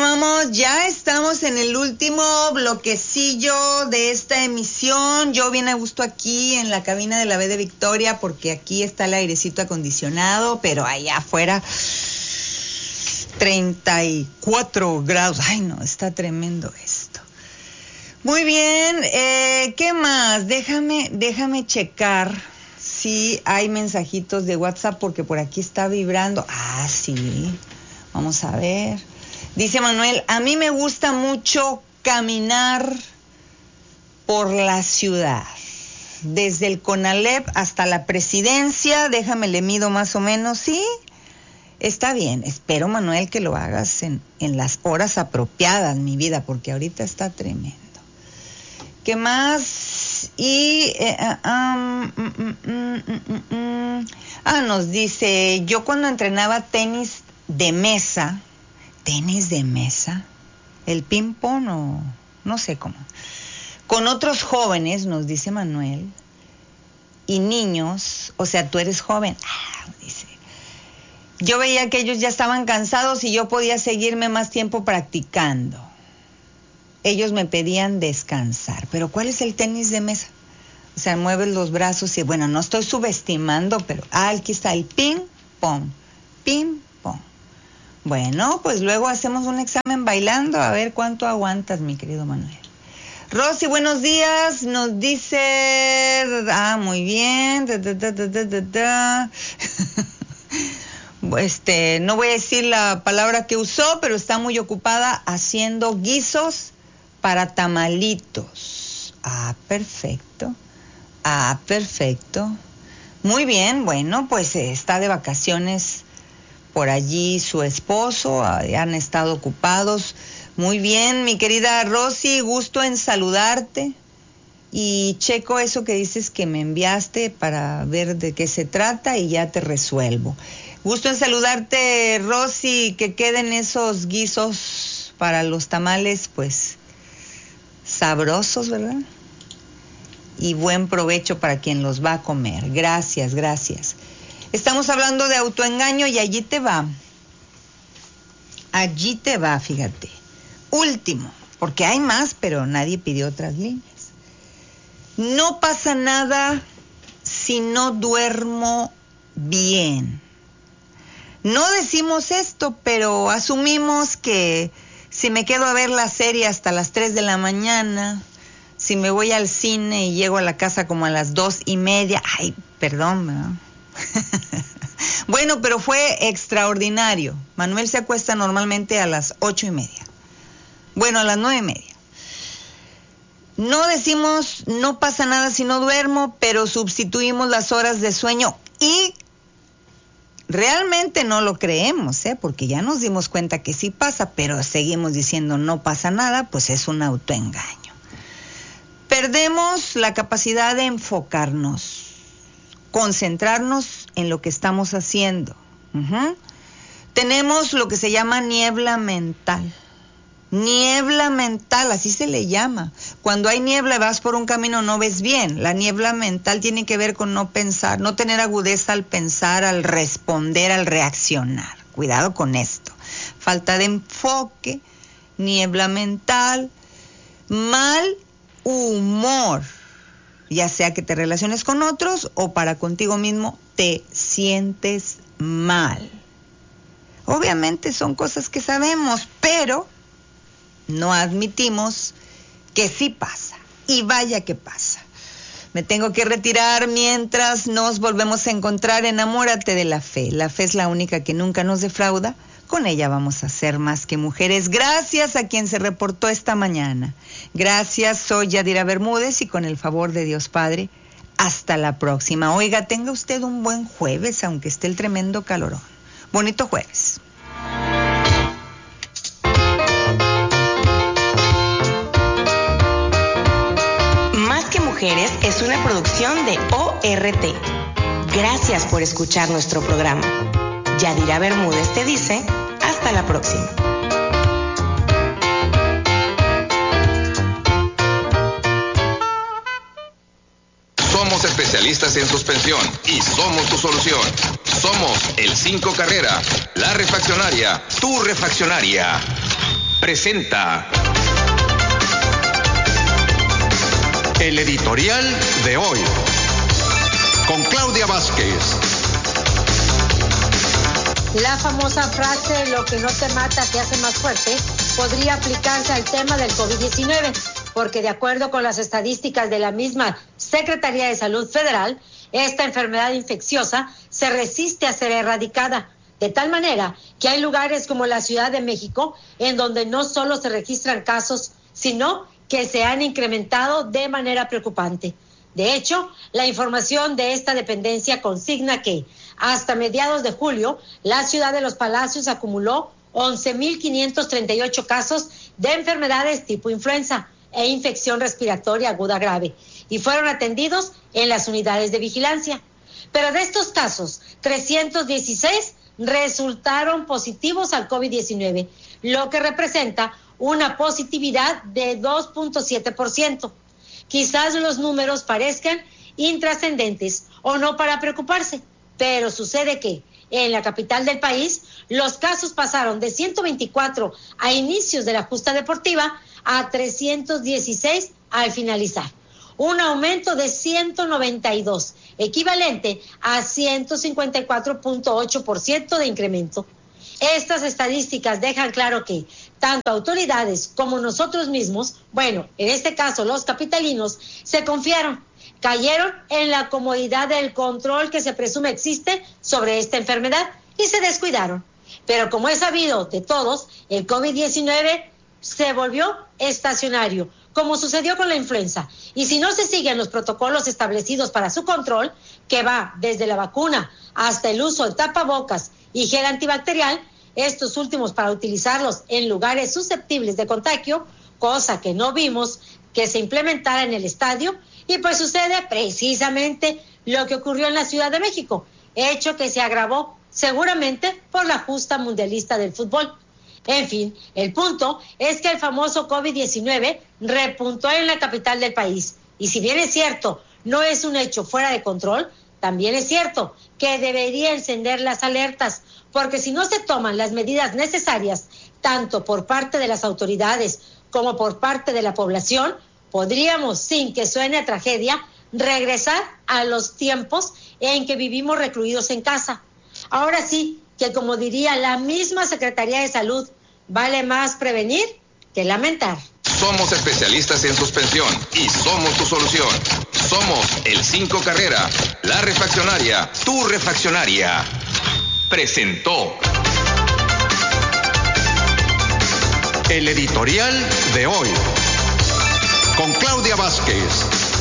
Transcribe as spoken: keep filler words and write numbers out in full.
continuamos, ya estamos en el último bloquecillo de esta emisión. Yo bien a gusto aquí en la cabina de la B de Victoria, porque aquí está el airecito acondicionado, pero allá afuera treinta y cuatro grados. Ay, no, está tremendo esto. Muy bien, eh, ¿qué más? Déjame, déjame checar si hay mensajitos de WhatsApp, porque por aquí está vibrando. Ah, sí, vamos a ver. Dice Manuel, a mí me gusta mucho caminar por la ciudad, desde el CONALEP hasta la presidencia. Déjame, le mido más o menos. Sí, está bien. Espero, Manuel, que lo hagas en, en las horas apropiadas, mi vida, porque ahorita está tremendo. ¿Qué más? Y eh, um, mm, mm, mm, mm. Ah, nos dice, yo cuando entrenaba tenis de mesa, tenis de mesa, el ping pong o no sé cómo, con otros jóvenes, nos dice Manuel, y niños, o sea, tú eres joven, ah, dice, yo veía que ellos ya estaban cansados y yo podía seguirme más tiempo practicando. Ellos me pedían descansar. Pero ¿cuál es el tenis de mesa? O sea, mueves los brazos y, bueno, no estoy subestimando, pero ah, aquí está el ping pong, ping pong. Bueno, pues luego hacemos un examen bailando, a ver cuánto aguantas, mi querido Manuel. Rosy, buenos días, nos dice, ah, muy bien, da, da, da, da, da, da. Este, no voy a decir la palabra que usó, pero está muy ocupada haciendo guisos para tamalitos. Ah, perfecto, ah, perfecto. Muy bien, bueno, pues está de vacaciones por allí su esposo, han estado ocupados. Muy bien, mi querida Rosy, gusto en saludarte. Y checo eso que dices que me enviaste para ver de qué se trata y ya te resuelvo. Gusto en saludarte, Rosy, que queden esos guisos para los tamales, pues, sabrosos, ¿verdad? Y buen provecho para quien los va a comer. Gracias, gracias. Estamos hablando de autoengaño y allí te va. Allí te va, fíjate. Último, porque hay más, pero nadie pidió otras líneas. No pasa nada si no duermo bien. No decimos esto, pero asumimos que si me quedo a ver la serie hasta las tres de la mañana, si me voy al cine y llego a la casa como a las dos y media, ay, perdón, ¿verdad? Bueno, pero fue extraordinario. Manuel se acuesta normalmente a las ocho y media. Bueno, a las nueve y media. No decimos, no pasa nada si no duermo, pero sustituimos las horas de sueño y realmente no lo creemos, ¿eh? Porque ya nos dimos cuenta que sí pasa, pero seguimos diciendo no pasa nada, pues es un autoengaño. Perdemos la capacidad de enfocarnos, concentrarnos en lo que estamos haciendo. Uh-huh. Tenemos lo que se llama niebla mental. Niebla mental, así se le llama. Cuando hay niebla y vas por un camino no ves bien. La niebla mental tiene que ver con no pensar, no tener agudeza al pensar, al responder, al reaccionar. Cuidado con esto. Falta de enfoque, niebla mental, mal humor. Ya sea que te relaciones con otros o para contigo mismo te sientes mal. Obviamente son cosas que sabemos, pero no admitimos que sí pasa. Y vaya que pasa. Me tengo que retirar mientras nos volvemos a encontrar. Enamórate de la fe. La fe es la única que nunca nos defrauda. Con ella vamos a ser más que mujeres. Gracias a quien se reportó esta mañana. Gracias, soy Yadira Bermúdez y con el favor de Dios Padre, hasta la próxima. Oiga, tenga usted un buen jueves, aunque esté el tremendo calorón. Bonito jueves. Más que Mujeres es una producción de O R T. Gracias por escuchar nuestro programa. Yadira Bermúdez te dice, hasta la próxima. Somos especialistas en suspensión y somos tu solución. Somos el cinco Carrera, la refaccionaria, tu refaccionaria. presenta el editorial de hoy con Claudia Vázquez. La famosa frase, lo que no te mata te hace más fuerte, podría aplicarse al tema del COVID diecinueve, porque de acuerdo con las estadísticas de la misma Secretaría de Salud Federal, esta enfermedad infecciosa se resiste a ser erradicada, de tal manera que hay lugares como la Ciudad de México en donde no solo se registran casos, sino que se han incrementado de manera preocupante. De hecho, la información de esta dependencia consigna que hasta mediados de julio, la ciudad de Los Palacios acumuló once mil quinientos treinta y ocho casos de enfermedades tipo influenza e infección respiratoria aguda grave, y fueron atendidos en las unidades de vigilancia. Pero de estos casos, trescientos dieciséis resultaron positivos al COVID diecinueve, lo que representa una positividad de dos punto siete por ciento. Quizás los números parezcan intrascendentes o no para preocuparse, pero sucede que en la capital del país los casos pasaron de ciento veinticuatro a inicios de la justa deportiva a trescientos dieciséis al finalizar. Un aumento de ciento noventa y dos, equivalente a ciento cincuenta y cuatro punto ocho por ciento de incremento. Estas estadísticas dejan claro que tanto autoridades como nosotros mismos, bueno, en este caso los capitalinos, se confiaron, cayeron en la comodidad del control que se presume existe sobre esta enfermedad y se descuidaron. Pero como es sabido de todos, el COVID diecinueve se volvió estacionario, como sucedió con la influenza. Y si no se siguen los protocolos establecidos para su control, que va desde la vacuna hasta el uso de tapabocas y gel antibacterial, estos últimos para utilizarlos en lugares susceptibles de contagio, cosa que no vimos que se implementara en el estadio, y pues sucede precisamente lo que ocurrió en la Ciudad de México, hecho que se agravó seguramente por la justa mundialista del fútbol. En fin, el punto es que el famoso COVID diecinueve repuntó en la capital del país, y si bien es cierto, no es un hecho fuera de control, también es cierto que debería encender las alertas, porque si no se toman las medidas necesarias, tanto por parte de las autoridades como por parte de la población, podríamos, sin que suene a tragedia, regresar a los tiempos en que vivimos recluidos en casa. Ahora sí, que como diría la misma Secretaría de Salud, vale más prevenir que lamentar. Somos especialistas en suspensión y somos tu solución. Somos el cinco Carrera, la refaccionaria, tu refaccionaria. Presentó el editorial de hoy con Claudia Vázquez.